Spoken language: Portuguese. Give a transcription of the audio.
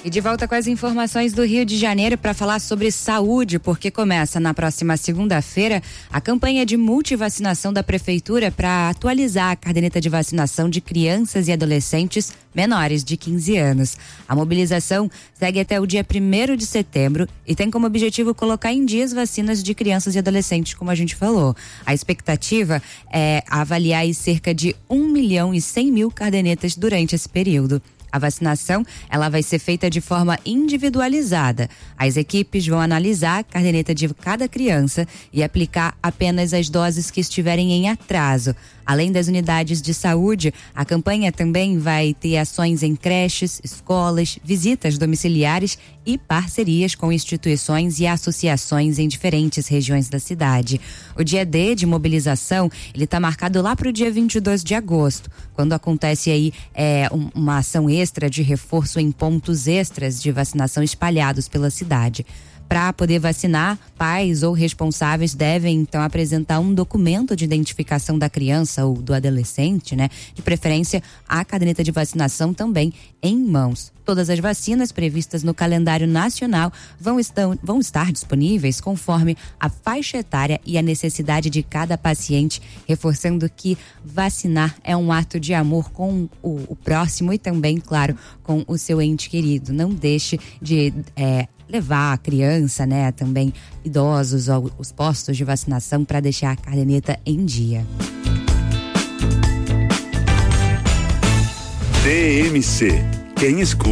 E de volta com as informações do Rio de Janeiro para falar sobre saúde, porque começa na próxima segunda-feira a campanha de multivacinação da Prefeitura para atualizar a caderneta de vacinação de crianças e adolescentes menores de 15 anos. A mobilização segue até o dia 1º de setembro e tem como objetivo colocar em dia as vacinas de crianças e adolescentes, como a gente falou. A expectativa é avaliar aí cerca de 1.100.000 cadernetas durante esse período. A vacinação, ela vai ser feita de forma individualizada. As equipes vão analisar a caderneta de cada criança e aplicar apenas as doses que estiverem em atraso. Além das unidades de saúde, a campanha também vai ter ações em creches, escolas, visitas domiciliares e parcerias com instituições e associações em diferentes regiões da cidade. O dia D de mobilização, ele está marcado lá para o dia 22 de agosto, quando acontece aí uma ação extra de reforço em pontos extras de vacinação espalhados pela cidade. Para poder vacinar, pais ou responsáveis devem então apresentar um documento de identificação da criança ou do adolescente, né? De preferência, a caderneta de vacinação também em mãos. Todas as vacinas previstas no calendário nacional vão estar disponíveis conforme a faixa etária e a necessidade de cada paciente, reforçando que vacinar é um ato de amor com o próximo e também, claro, com o seu ente querido. Não deixe de levar a criança, né, também idosos aos postos de vacinação para deixar a caderneta em dia. DMC, quem escuta